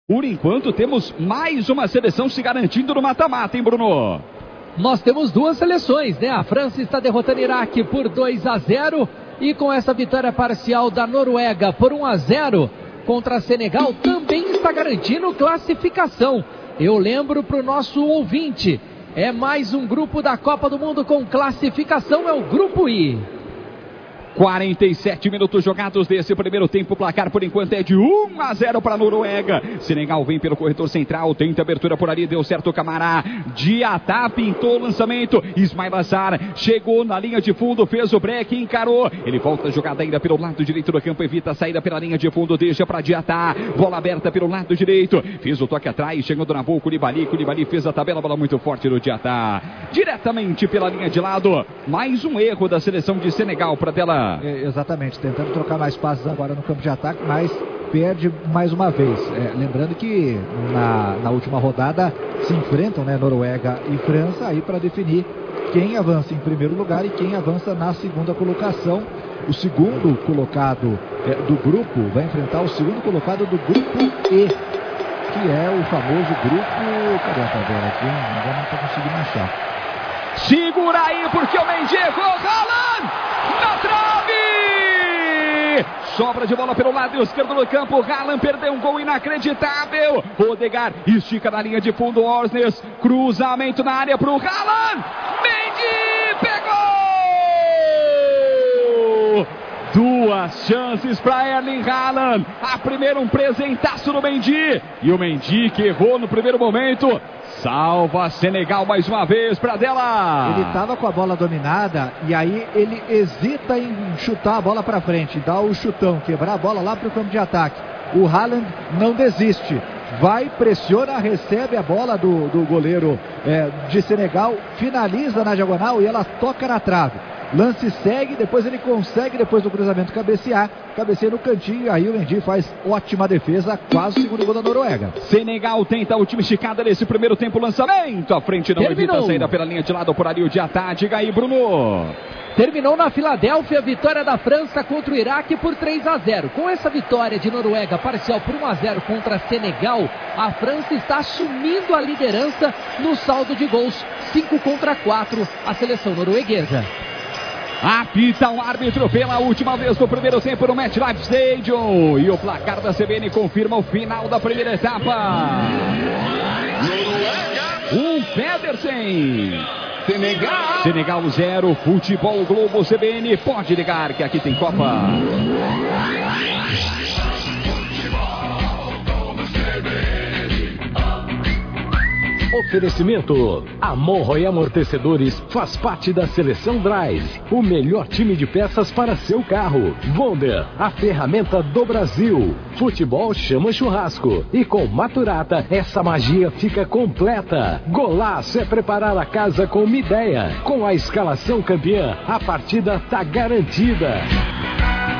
Por enquanto temos mais uma seleção se garantindo no mata-mata, hein, Bruno? Nós temos duas seleções, né? A França está derrotando o Iraque por 2-0 e com essa vitória parcial da Noruega por 1-0 contra Senegal também está garantindo classificação. Eu lembro para o nosso ouvinte, é mais um grupo da Copa do Mundo com classificação, é o Grupo I. 47 minutos jogados desse primeiro tempo. O placar por enquanto é de 1-0 para a Noruega. Senegal vem pelo corredor central, tenta abertura por ali, deu certo o Camará. Diatá pintou o lançamento. Ismail Assar chegou na linha de fundo, fez o break, encarou. Ele volta a jogada ainda pelo lado direito do campo, evita a saída pela linha de fundo, deixa para Diatá. Bola aberta pelo lado direito. Fez o toque atrás, chegando na boa, Koulibaly fez a tabela, bola muito forte do Diatá. Diretamente pela linha de lado. Mais um erro da seleção de Senegal para tela. Exatamente, tentando trocar mais passes agora no campo de ataque, mas perde mais uma vez. Lembrando que na última rodada se enfrentam, né, Noruega e França aí para definir quem avança em primeiro lugar e quem avança na segunda colocação. O segundo colocado do grupo vai enfrentar o segundo colocado do grupo E, que é o famoso grupo... Cadê a tabela aqui? Agora não estou conseguindo achar. Segura aí, porque o Mendy errou, Haaland na trave! Sobra de bola pelo lado esquerdo do campo, Haaland perdeu um gol inacreditável. Odegaard estica na linha de fundo, Orsnes, cruzamento na área pro Haaland, Mendy pegou! Duas chances para Erling Haaland. A primeira um presentaço do Mendy. E o Mendy que errou no primeiro momento. Salva Senegal mais uma vez para dela. Ele estava com a bola dominada e aí ele hesita em chutar a bola para frente. Dá o chutão, quebrar a bola lá para o campo de ataque. O Haaland não desiste. Vai, pressiona, recebe a bola do goleiro de Senegal. Finaliza na diagonal e ela toca na trave. Lance segue, depois ele consegue, depois do cruzamento, cabeceia no cantinho, e aí o Mendy faz ótima defesa, quase o segundo gol da Noruega. Senegal tenta o time esticada nesse primeiro tempo, lançamento, à frente não evita a saída pela linha de lado por ali o Diatá. Diga aí, Bruno. Terminou na Filadélfia a vitória da França contra o Iraque por 3-0. Com essa vitória de Noruega parcial por 1-0 contra Senegal, a França está assumindo a liderança no saldo de gols, 5-4, a seleção norueguesa. Apita o árbitro pela última vez no primeiro tempo no MetLife Stadium. E o placar da CBN confirma o final da primeira etapa. Pedersen. Senegal 0, Futebol Globo CBN. Pode ligar que aqui tem Copa. Oferecimento: Amorro e Amortecedores faz parte da Seleção Drive, o melhor time de peças para seu carro. Wonder, a ferramenta do Brasil. Futebol chama churrasco e com Maturata essa magia fica completa. Golaço é preparar a casa com uma ideia. Com a escalação campeã, a partida tá garantida.